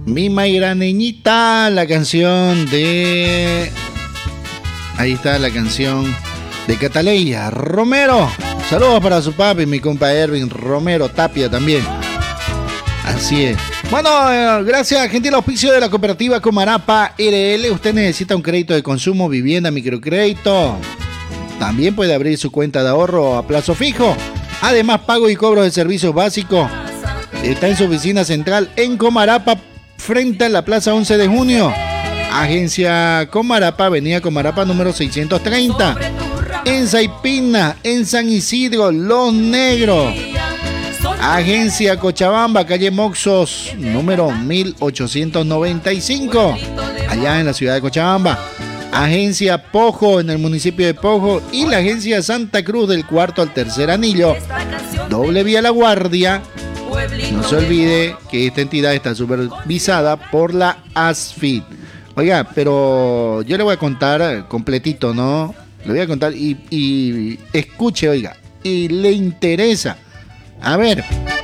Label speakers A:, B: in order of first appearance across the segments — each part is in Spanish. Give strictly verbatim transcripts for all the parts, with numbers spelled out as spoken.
A: Mi Mairaneñita, la canción de... Ahí está la canción de Cataleya Romero. Saludos para su papi, mi compa Erwin Romero Tapia también. Así es. Bueno, eh, gracias, gentil auspicio de la cooperativa Comarapa R L. Usted necesita un crédito de consumo, vivienda, microcrédito. También puede abrir su cuenta de ahorro a plazo fijo. Además, pago y cobro de servicios básicos. Está en su oficina central en Comarapa, frente a la Plaza once de junio. Agencia Comarapa, avenida Comarapa número seiscientos treinta. En Saipina, en San Isidro, Los Negros. Agencia Cochabamba, calle Moxos, número mil ochocientos noventa y cinco, allá en la ciudad de Cochabamba. Agencia Pojo, en el municipio de Pojo. Y la agencia Santa Cruz, del cuarto al tercer anillo. Doble vía La Guardia. No se olvide que esta entidad está supervisada por la ASFIT. Oiga, pero yo le voy a contar completito, ¿no? Le voy a contar y, y escuche, oiga, y le interesa. A ver,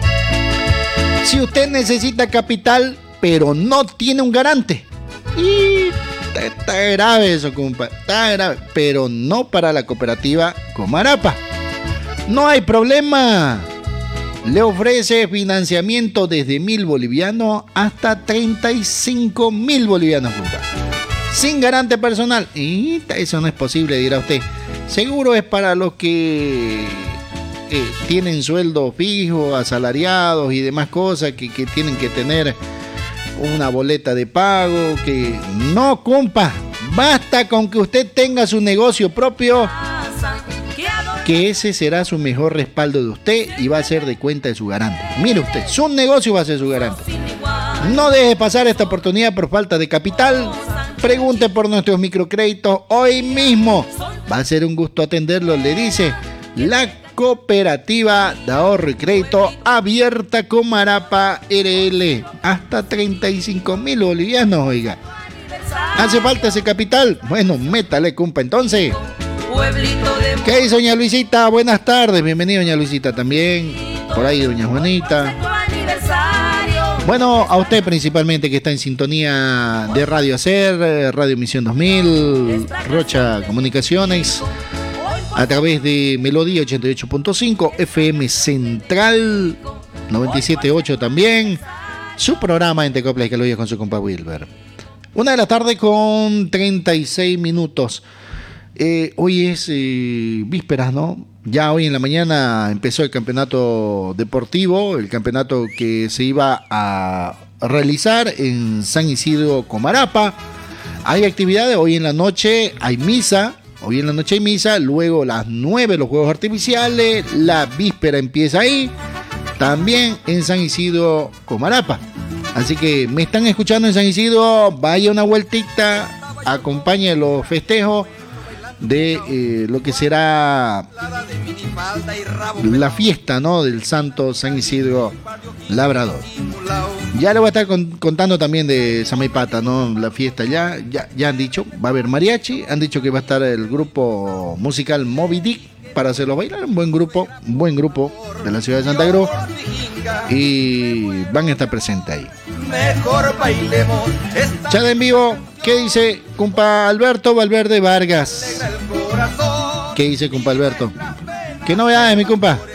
A: si usted necesita capital, pero no tiene un garante. Y está, está grave eso, compa. Está grave, pero no para la cooperativa Comarapa. No hay problema. Le ofrece financiamiento desde mil bolivianos hasta treinta y cinco mil bolivianos, compa. Sin garante personal. Y eso no es posible, dirá usted. Seguro es para los que eh, tienen sueldo fijo, asalariados y demás cosas, que, que tienen que tener una boleta de pago. Que no, compa. Basta con que usted tenga su negocio propio, que ese será su mejor respaldo de usted y va a ser de cuenta de su garante. Mire usted, su negocio va a ser su garante. No deje pasar esta oportunidad por falta de capital. Pregunte por nuestros microcréditos hoy mismo. Va a ser un gusto atenderlo, le dice la cooperativa de ahorro y crédito abierta Comarapa R L. Hasta treinta y cinco mil bolivianos, oiga. ¿Hace falta ese capital? Bueno, métale, compa, entonces. ¿Qué dice doña Luisita? Buenas tardes, bienvenida doña Luisita también. Por ahí doña Juanita. Bueno, a usted principalmente que está en sintonía de Radio Hacer, Radio Misión dos mil, Rocha Comunicaciones, a través de Melodía ochenta y ocho punto cinco, F M Central noventa y siete punto ocho también, su programa Entre Coplas y Calollas con su compa Wilber. Una de la tarde con treinta y seis minutos. Eh, hoy es eh, vísperas, ¿no? Ya hoy en la mañana empezó el campeonato deportivo, el campeonato que se iba a realizar en San Isidro Comarapa. Hay actividades, hoy en la noche hay misa, hoy en la noche hay misa, luego a las nueve los juegos artificiales, la víspera empieza ahí, también en San Isidro Comarapa. Así que me están escuchando en San Isidro, vaya una vueltita, acompañe los festejos de eh, lo que será la fiesta, ¿no?, del Santo San Isidro Labrador. Ya le voy a estar con, contando también de Samaipata, ¿no? La fiesta ya, ya, ya han dicho, va a haber mariachi, han dicho que va a estar el grupo musical Moby Dick para hacerlo bailar, un buen grupo, un buen grupo de la ciudad de Santa Cruz, y van a estar presentes ahí. Mejor bailemos. Chat en vivo. ¿Qué dice compa Alberto Valverde Vargas? ¿Qué dice compa Alberto? ¿Qué novedades, mi compa?